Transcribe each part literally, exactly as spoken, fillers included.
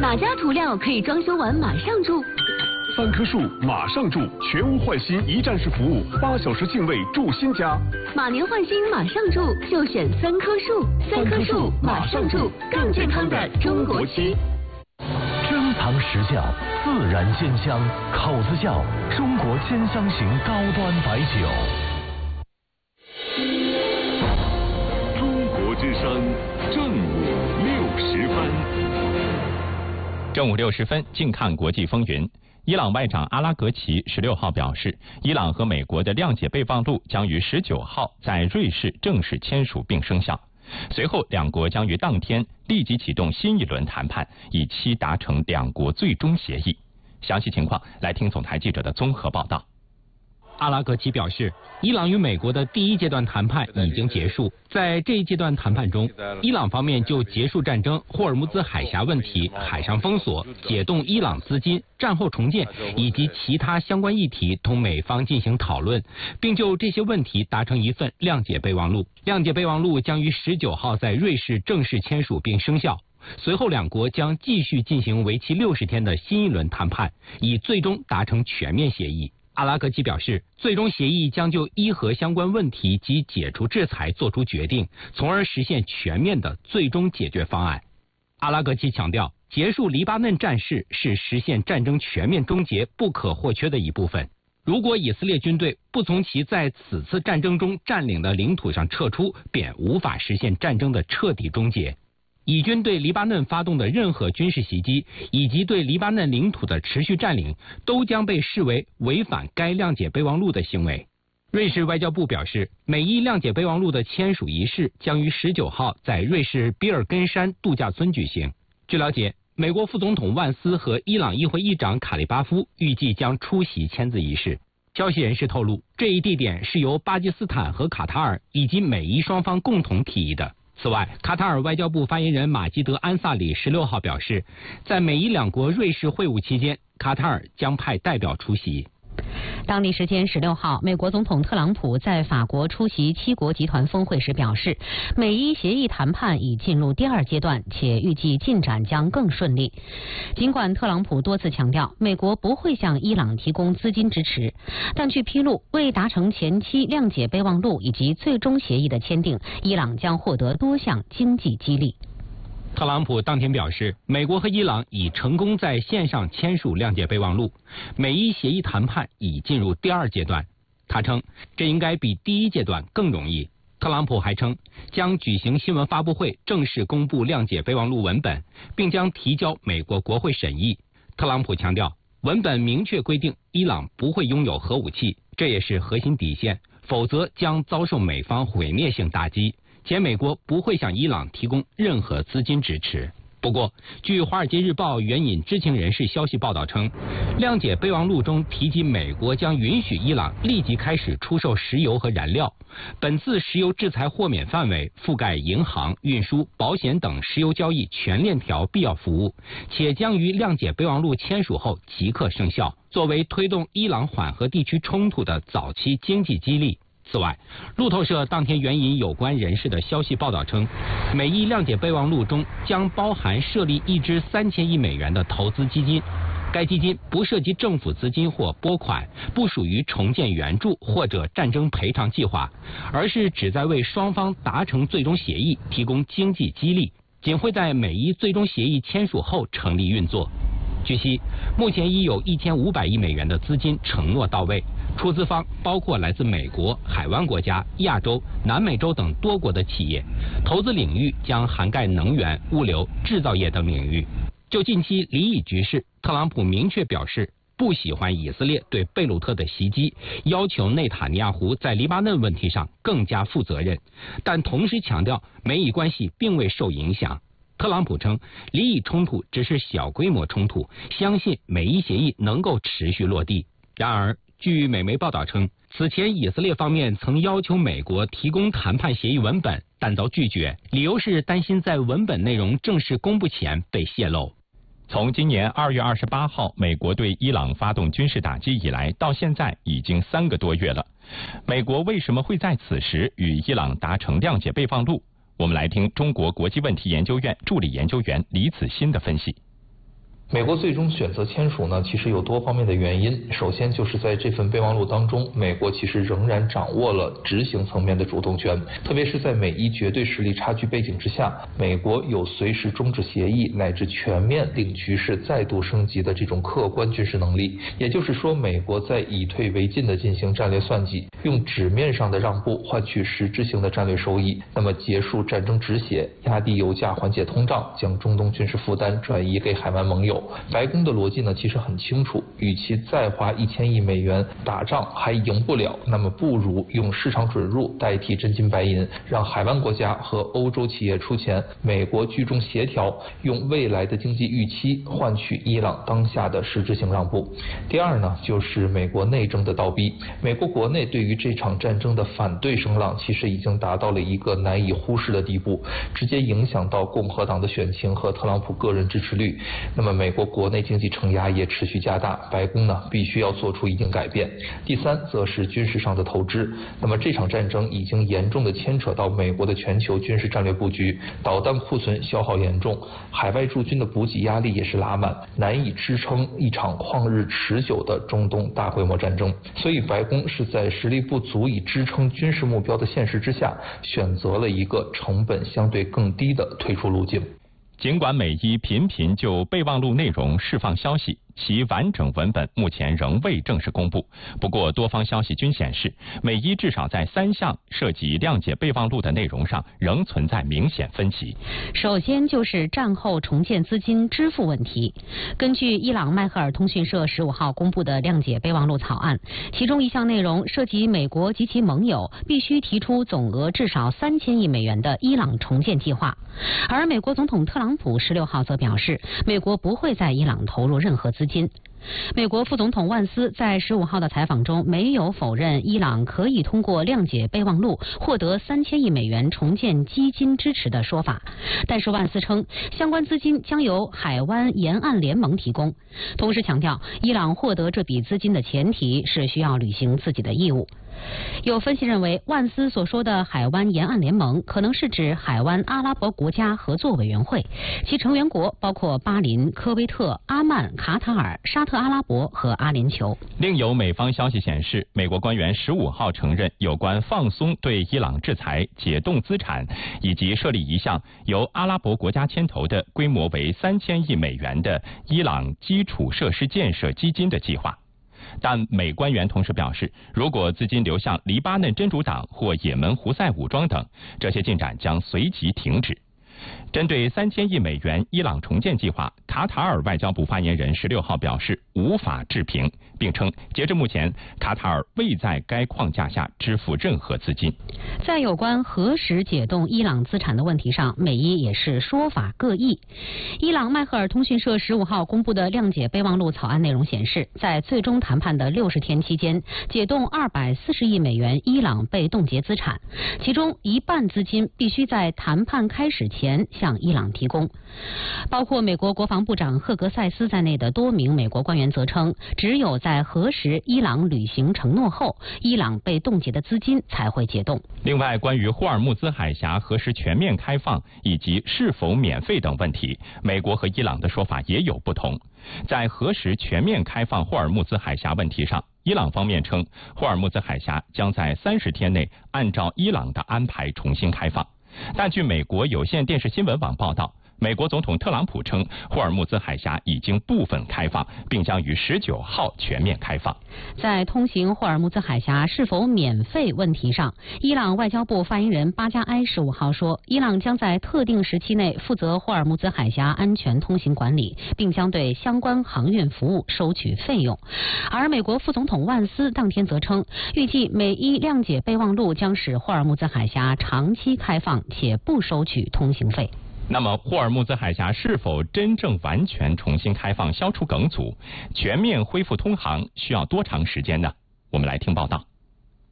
哪家涂料可以装修完马上住？ 三棵树马上住，全屋换新一站式服务，八小时净位住新家。 马年换新马上住，就选三棵树。三棵树马上住，更健康的中国漆。 珍藏实效，自然鲜香，口子窖中国鲜香型高端白酒。 中国之声正午六时分。 正午六十分，静看国际风云。伊朗外长阿拉格齐十六号表示，伊朗和美国的谅解备忘录将于十九号在瑞士正式签署并生效。随后，两国将于当天立即启动新一轮谈判，以期达成两国最终协议。详细情况，来听总台记者的综合报道。 阿拉格齐表示，伊朗与美国的第一阶段谈判已经结束。在这一阶段谈判中，伊朗方面就结束战争、霍尔木兹海峡问题、海上封锁、解冻伊朗资金、战后重建以及其他相关议题同美方进行讨论，并就这些问题达成一份谅解备忘录。谅解备忘录将于十九号在瑞士正式签署并生效。随后，两国将继续进行为期六十天的新一轮谈判，以最终达成全面协议。阿拉格齐表示，最终协议将就伊核相关问题及解除制裁作出决定，从而实现全面的最终解决方案。阿拉格齐强调，结束黎巴嫩战事是实现战争全面终结不可或缺的一部分。如果以色列军队不从其在此次战争中占领的领土上撤出，便无法实现战争的彻底终结。以军对黎巴嫩发动的任何军事袭击，以及对黎巴嫩领土的持续占领，都将被视为违反该谅解备忘录的行为。瑞士外交部表示，美伊谅解备忘录的签署仪式将于十九号在瑞士比尔根山度假村举行。据了解，美国副总统万斯和伊朗议会议长卡利巴夫预计将出席签字仪式。消息人士透露，这一地点是由巴基斯坦和卡塔尔以及美伊双方共同提议的。此外，卡塔尔外交部发言人马基德·安萨里十六号表示，在美伊两国瑞士会晤期间，卡塔尔将派代表出席。 当地时间十六号，美国总统特朗普在法国出席七国集团峰会时表示，美伊协议谈判已进入第二阶段，且预计进展将更顺利。尽管特朗普多次强调美国不会向伊朗提供资金支持，但据披露，为达成前期谅解备忘录以及最终协议的签订，伊朗将获得多项经济激励。 特朗普当天表示，美国和伊朗已成功在线上签署谅解备忘录，美伊协议谈判已进入第二阶段。他称，这应该比第一阶段更容易。特朗普还称，将举行新闻发布会，正式公布谅解备忘录文本，并将提交美国国会审议。特朗普强调，文本明确规定伊朗不会拥有核武器，这也是核心底线，否则将遭受美方毁灭性打击。且美国不会向伊朗提供任何资金支持。不过，据《华尔街日报》援引知情人士消息报道称，谅解备忘录中提及美国将允许伊朗立即开始出售石油和燃料。本次石油制裁豁免范围覆盖银行、运输、保险等石油交易全链条必要服务，且将于谅解备忘录签署后即刻生效，作为推动伊朗缓和地区冲突的早期经济激励。此外，路透社当天援引有关人士的消息报道称，美伊谅解备忘录中将包含设立一支三千亿美元的投资基金，该基金不涉及政府资金或拨款，不属于重建援助或者战争赔偿计划，而是旨在为双方达成最终协议提供经济激励，仅会在美伊最终协议签署后成立运作。据悉，目前已有一千五百亿美元的资金承诺到位，出资方包括来自美国、海湾国家、亚洲、南美洲等多国的企业，投资领域将涵盖能源、物流、制造业等领域。就近期离以局势，特朗普明确表示不喜欢以色列对贝鲁特的袭击，要求内塔尼亚胡在黎巴嫩问题上更加负责任，但同时强调美以关系并未受影响。特朗普称，黎以冲突只是小规模冲突，相信美伊协议能够持续落地。然而，据美媒报道称，此前以色列方面曾要求美国提供谈判协议文本，但遭拒绝，理由是担心在文本内容正式公布前被泄露。 从今年二月二十八号美国对伊朗发动军事打击以来，到现在已经三个多月了。美国为什么会在此时与伊朗达成谅解备忘录？我们来听中国国际问题研究院助理研究员李子欣的分析。 美国最终选择签署呢，其实有多方面的原因。首先就是在这份备忘录当中，美国其实仍然掌握了执行层面的主动权，特别是在美伊绝对实力差距背景之下，美国有随时终止协议乃至全面令局势再度升级的这种客观军事能力。也就是说，美国在以退为进的进行战略算计，用纸面上的让步换取实质性的战略收益，那么结束战争止血，压低油价，缓解通胀，将中东军事负担转移给海湾盟友。白宫的逻辑呢，其实很清楚，与其再花一千亿美元打仗还赢不了，那么不如用市场准入代替真金白银，让海湾国家和欧洲企业出钱，美国居中协调，用未来的经济预期换取伊朗当下的实质性让步。第二呢，就是美国内政的倒逼。美国国内对于这场战争的反对声浪，其实已经达到了一个难以忽视的地步，直接影响到共和党的选情和特朗普个人支持率。那么美国国内经济承压也持续加大，白宫呢必须要做出一定改变。第三，则是军事上的投资。那么这场战争已经严重的牵扯到美国的全球军事战略布局，导弹库存消耗严重，海外驻军的补给压力也是拉满，难以支撑一场旷日持久的中东大规模战争。所以白宫是在实力不足以支撑军事目标的现实之下，选择了一个成本相对更低的退出路径。 尽管美伊频频就备忘录内容释放消息，其完整文本目前仍未正式公布。不过，多方消息均显示，美伊至少在三项涉及谅解备忘录的内容上仍存在明显分歧。 首先就是战后重建资金支付问题。根据伊朗迈赫尔通讯社十五号公布的谅解备忘录草案，其中一项内容涉及美国及其盟友必须提出总额至少三千亿美元的伊朗重建计划。而美国总统特朗普十六号则表示，美国不会在伊朗投入任何资金。美国副总统万斯在十五号的采访中没有否认伊朗可以通过谅解备忘录获得三千亿美元重建基金支持的说法，但是万斯称相关资金将由海湾沿岸联盟提供，同时强调伊朗获得这笔资金的前提是需要履行自己的义务。有分析认为，万斯所说的海湾沿岸联盟可能是指海湾阿拉伯国家合作委员会，其成员国包括巴林、科威特、阿曼、卡塔尔、沙特阿拉伯和阿联酋。 另有美方消息显示，美国官员十五号承认，有关放松对伊朗制裁、解冻资产以及设立一项由阿拉伯国家牵头的规模为三千亿美元的伊朗基础设施建设基金的计划。但美官员同时表示，如果资金流向黎巴嫩真主党或也门胡塞武装等，这些进展将随即停止。针对三千亿美元伊朗重建计划，卡塔尔外交部发言人十六号表示无法置评，并称截至目前，卡塔尔未在该框架下支付任何资金。 在有关何时解冻伊朗资产的问题上，美伊也是说法各异。伊朗迈赫尔通讯社十五号公布的谅解备忘录草案内容显示，在最终谈判的六十天期间，解冻二百四十亿美元伊朗被冻结资产，其中一半资金必须在谈判开始前向伊朗提供。包括美国国防部长赫格塞斯在内的多名美国官员则称，只有在核实伊朗履行承诺后，伊朗被冻结的资金才会解冻。 另外，关于霍尔木兹海峡何时全面开放以及是否免费等问题，美国和伊朗的说法也有不同。在何时全面开放霍尔木兹海峡问题上，伊朗方面称，霍尔木兹海峡将在三十天内按照伊朗的安排重新开放。但据美国有线电视新闻网报道，美国总统特朗普称，霍尔木兹海峡已经部分开放，并将于十九号全面开放。 在通行霍尔木兹海峡是否免费问题上，伊朗外交部发言人巴加埃十五号说，伊朗将在特定时期内负责霍尔木兹海峡安全通行管理，并将对相关航运服务收取费用。而美国副总统万斯当天则称，预计美伊谅解备忘录将使霍尔木兹海峡长期开放，且不收取通行费。 那么，霍尔木兹海峡是否真正完全重新开放，消除梗阻，全面恢复通航需要多长时间呢？我们来听报道。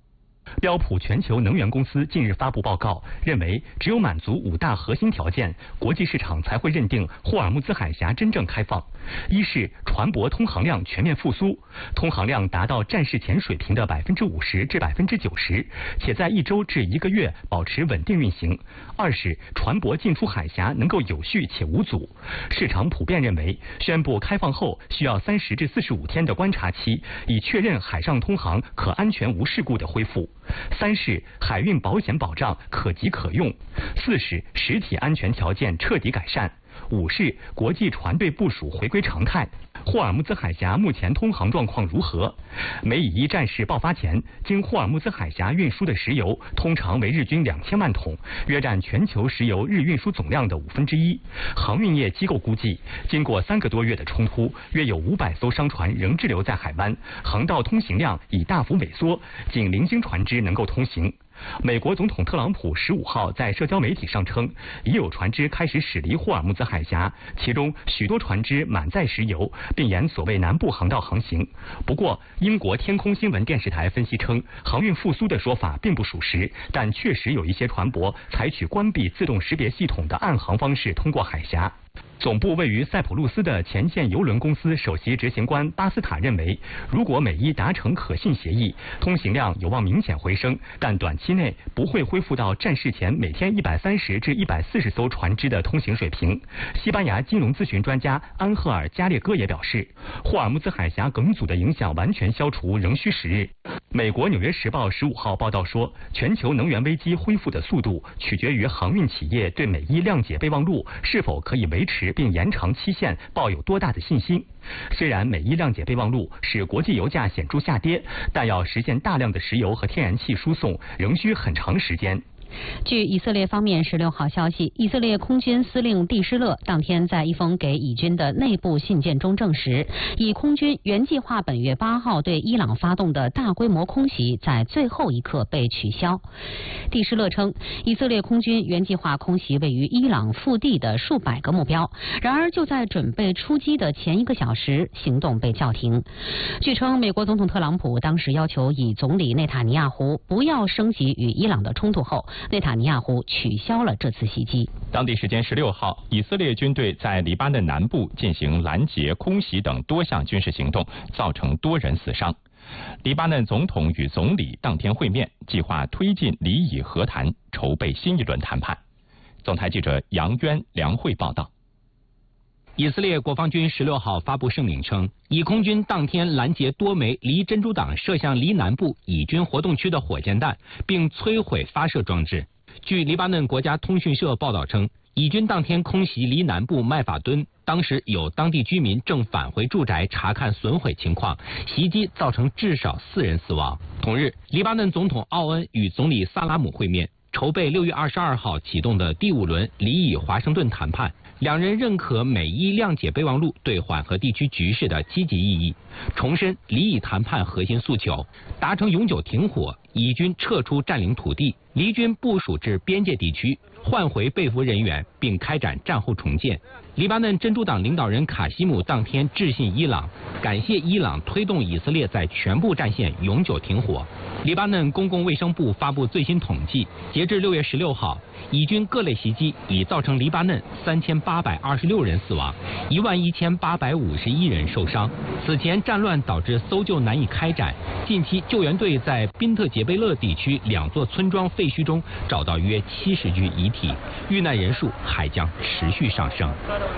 标普全球能源公司近日发布报告，认为只有满足五大核心条件，国际市场才会认定霍尔木兹海峡真正开放。一是船舶通航量全面复苏，通航量达到战事前水平的百分之五十至百分之九十，且在一周至一个月保持稳定运行。二是船舶进出海峡能够有序且无阻。市场普遍认为，宣布开放后需要三十至四十五天的观察期，以确认海上通航可安全无事故的恢复。三是海运保险保障可及可用。四是实体安全条件彻底改善。五是国际船队部署回归常态。霍尔木兹海峡目前通航状况如何？美以伊战事爆发前，经霍尔木兹海峡运输的石油通常为日均两千万桶，约占全球石油日运输总量的五分之一。航运业机构估计，经过三个多月的冲突，约有五百艘商船仍滞留在海湾，航道通行量已大幅萎缩，仅零星船只能够通行。美国总统特朗普十五号在社交媒体上称，已有船只开始驶离霍尔木兹海峡，其中许多船只满载石油，并沿所谓南部航道航行。不过，英国天空新闻电视台分析称，航运复苏的说法并不属实，但确实有一些船舶采取关闭自动识别系统的暗航方式通过海峡。总部位于塞浦路斯的前线邮轮公司首席执行官巴斯塔认为，如果美伊达成可信协议，通行量有望明显回升，但短期内不会恢复到战事前每天一百三十至一百四十艘船只的通行水平。西班牙金融咨询专家安赫尔加列戈也表示，霍尔木兹海峡梗阻的影响完全消除仍需时日。美国《纽约时报》十五号报道说，全球能源危机恢复的速度取决于航运企业对美伊谅解备忘录是否可以维持并延长期限抱有多大的信心。虽然美伊谅解备忘录使国际油价显著下跌，但要实现大量的石油和天然气输送仍需很长时间。 据以色列方面十六号消息，以色列空军司令蒂施勒当天在一封给以军的内部信件中证实，以空军原计划本月八号对伊朗发动的大规模空袭在最后一刻被取消。蒂施勒称，以色列空军原计划空袭位于伊朗腹地的数百个目标，然而就在准备出击的前一个小时，行动被叫停。据称，美国总统特朗普当时要求以总理内塔尼亚胡不要升级与伊朗的冲突后，内塔尼亚胡取消了这次袭击。 当地时间十六号，以色列军队在黎巴嫩南部进行拦截、空袭等多项军事行动，造成多人死伤。黎巴嫩总统与总理当天会面，计划推进黎以和谈，筹备新一轮谈判。总台记者杨渊、梁慧报道。 以色列国防军十六号发布声明称，以空军当天拦截多枚离珍珠港射向黎南部以军活动区的火箭弹，并摧毁发射装置。据黎巴嫩国家通讯社报道称，以军当天空袭黎南部麦法敦，当时有当地居民正返回住宅查看损毁情况，袭击造成至少四人死亡。同日，黎巴嫩总统奥恩与总理萨拉姆会面，筹备六月二十二号启动的第五轮黎以华盛顿谈判。两人认可美伊谅解备忘录对缓和地区局势的积极意义，重申黎以谈判核心诉求，达成永久停火，以军撤出占领土地，黎军部署至边界地区，换回被俘人员，并开展战后重建。黎巴嫩真主党领导人卡西姆当天致信伊朗，感谢伊朗推动以色列在全部战线永久停火。黎巴嫩公共卫生部发布最新统计，截至六月十六号，以军各类袭击已造成黎巴嫩三千八百二十六人死亡，一万一千八百五十一人受伤。此前战乱导致搜救难以开展，近期救援队在宾特杰贝勒地区两座村庄废墟中找到约七十具遗体，遇难人数还将持续上升。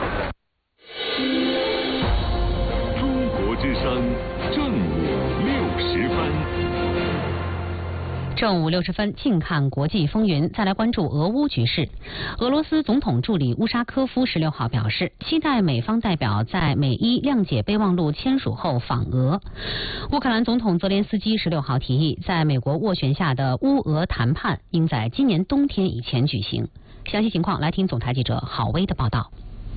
中国之声正午六时分。 正午六十分，近看国际风云。再来关注俄乌局势。俄罗斯总统助理乌沙科夫十六号表示，期待美方代表在美伊谅解备忘录签署后访俄。乌克兰总统泽连斯基十六号提议，在美国斡旋下的乌俄谈判应在今年冬天以前举行。详细情况来听总台记者郝威的报道。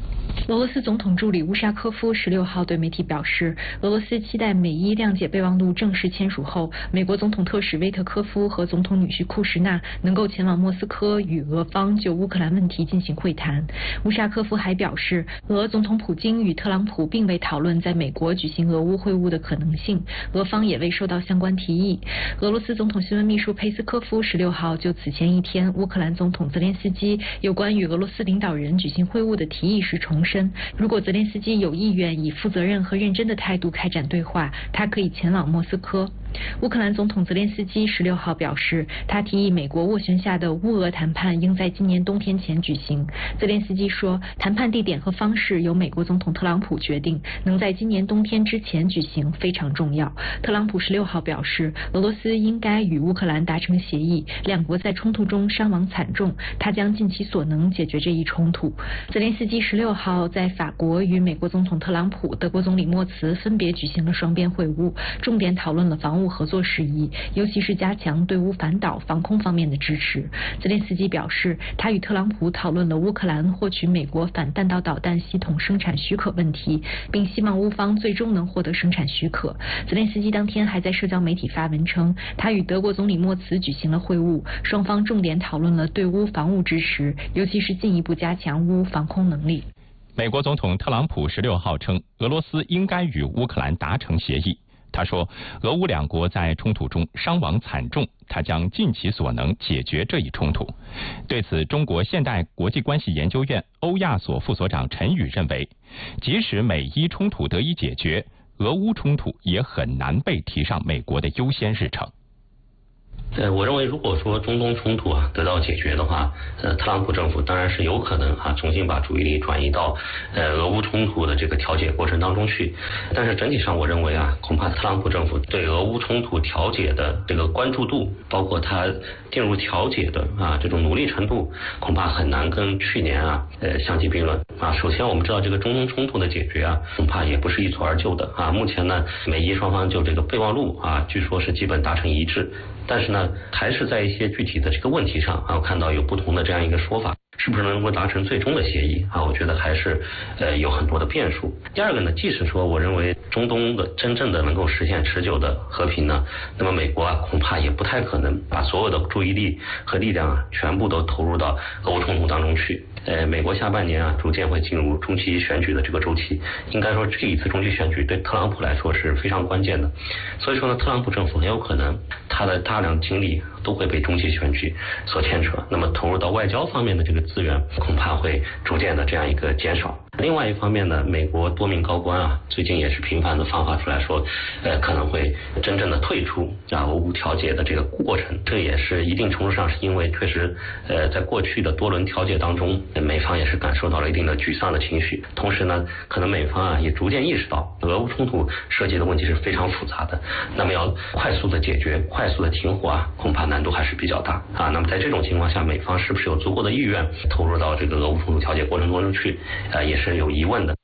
俄罗斯总统助理乌沙科夫十六号对媒体表示，俄罗斯期待美伊谅解备忘录正式签署后，美国总统特使威特科夫和总统女婿库什纳能够前往莫斯科与俄方就乌克兰问题进行会谈。乌沙科夫还表示，俄总统普京与特朗普并未讨论在美国举行俄乌会晤的可能性，俄方也未收到相关提议。俄罗斯总统新闻秘书佩斯科夫十六号就此前一天乌克兰总统泽连斯基有关与俄罗斯领导人举行会晤的提议时重申，如果泽连斯基有意愿以负责任和认真的态度开展对话，他可以前往莫斯科。乌克兰总统泽连斯基十六号表示，他提议美国斡旋下的乌俄谈判应在今年冬天前举行。泽连斯基说，谈判地点和方式由美国总统特朗普决定，能在今年冬天之前举行非常重要。特朗普十六号表示，俄罗斯应该与乌克兰达成协议，两国在冲突中伤亡惨重，他将尽其所能解决这一冲突。泽连斯基十六号在法国与美国总统特朗普、德国总理默茨分别举行了双边会晤，重点讨论了防务合作事宜，尤其是加强对乌反导防空方面的支持。泽连斯基表示，他与特朗普讨论了乌克兰获取美国反弹道导弹系统生产许可问题，并希望乌方最终能获得生产许可。泽连斯基当天还在社交媒体发文称，他与德国总理默茨举行了会晤，双方重点讨论了对乌防务支持，尤其是进一步加强乌防空能力。 美国总统特朗普十六号称，俄罗斯应该与乌克兰达成协议。他说，俄乌两国在冲突中伤亡惨重，他将尽其所能解决这一冲突。对此，中国现代国际关系研究院欧亚所副所长陈宇认为，即使美伊冲突得以解决，俄乌冲突也很难被提上美国的优先日程。 呃，我认为如果说中东冲突啊得到解决的话，呃，特朗普政府当然是有可能啊重新把注意力转移到呃俄乌冲突的这个调解过程当中去。但是整体上我认为啊，恐怕特朗普政府对俄乌冲突调解的这个关注度，包括他进入调解的啊这种努力程度，恐怕很难跟去年啊呃相提并论啊。首先我们知道这个中东冲突的解决啊，恐怕也不是一蹴而就的啊。目前呢，美伊双方就这个备忘录啊，据说是基本达成一致。但是呢，还是在一些具体的这个问题上啊，我看到有不同的这样一个说法，是不是能够达成最终的协议啊？我觉得还是呃有很多的变数。第二个呢，即使说我认为中东的真正的能够实现持久的和平呢，那么美国啊恐怕也不太可能把所有的注意力和力量啊全部都投入到俄乌冲突当中去。呃，美国下半年啊逐渐会进入中期选举的这个周期，应该说这一次中期选举对特朗普来说是非常关键的。所以说呢，特朗普政府很有可能他的大量精力都会被中期选举所牵扯，那么投入到外交方面的这个资源恐怕会逐渐的这样一个减少。另外一方面呢，美国多名高官啊最近也是频繁的放话出来说，呃可能会真正的退出啊俄乌调解的这个过程。这也是一定程度上是因为确实呃在过去的多轮调解当中，美方也是感受到了一定的沮丧的情绪。同时呢，可能美方啊也逐渐意识到俄乌冲突涉及的问题是非常复杂的，那么要快速的解决、快速的停火啊，恐怕难度还是比较大啊。那么在这种情况下，美方是不是有足够的意愿投入到这个俄乌冲突调解过程当中去啊，也是有疑问的。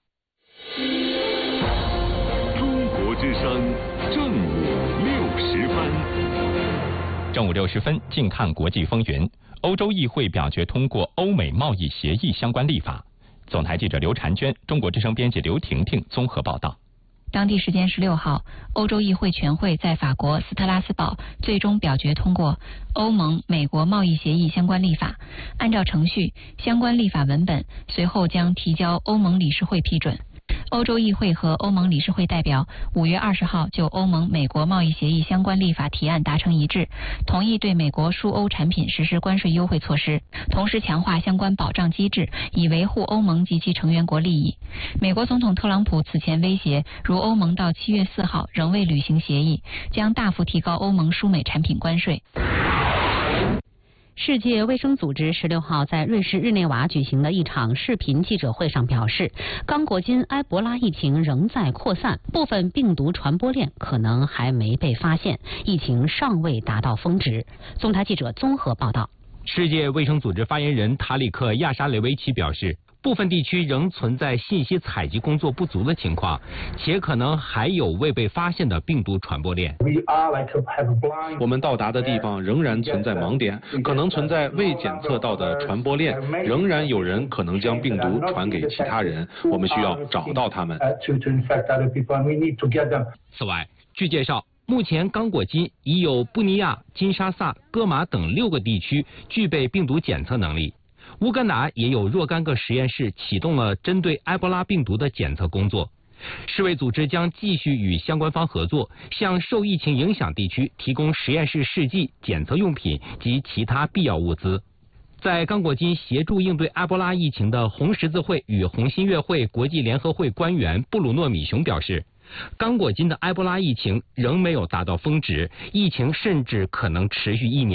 中国之声正午六时分， 正午六十分，静看国际风云。欧洲议会表决通过欧美贸易协议相关立法。总台记者刘婵娟，中国之声编辑刘婷婷综合报道。 当地时间十六号，欧洲议会全会在法国斯特拉斯堡最终表决通过欧盟美国贸易协议相关立法。按照程序，相关立法文本随后将提交欧盟理事会批准。欧洲议会和欧盟理事会代表五月二十号就欧盟美国贸易协议相关立法提案达成一致，同意对美国输欧产品实施关税优惠措施，同时强化相关保障机制，以维护欧盟及其成员国利益。美国总统特朗普此前威胁，如欧盟到七月四号仍未履行协议，将大幅提高欧盟输美产品关税。 世界卫生组织十六号在瑞士日内瓦举行的一场视频记者会上表示，刚果金埃博拉疫情仍在扩散，部分病毒传播链可能还没被发现，疫情尚未达到峰值。总台记者综合报道。 世界卫生组织发言人塔里克·亚沙雷维奇表示， 部分地区仍存在信息采集工作不足的情况，且可能还有未被发现的病毒传播链。 我们到达的地方仍然存在盲点，可能存在未检测到的传播链，仍然有人可能将病毒传给其他人，我们需要找到他们。 此外，据介绍，目前刚果金已有布尼亚、金沙萨、戈马等六个地区具备病毒检测能力。乌干达也有若干个实验室启动了针对埃博拉病毒的检测工作。世卫组织将继续与相关方合作，向受疫情影响地区提供实验室试剂、检测用品及其他必要物资。在刚果金协助应对埃博拉疫情的红十字会与红新月会国际联合会官员布鲁诺米雄表示，刚果金的埃博拉疫情仍没有达到峰值，疫情甚至可能持续一年。